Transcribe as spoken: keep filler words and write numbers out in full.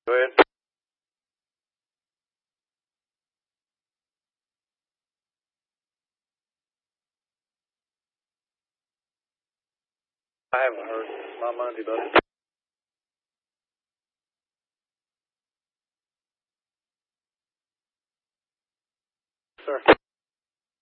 Go ahead. I haven't heard. My Monday, buddy. Sir.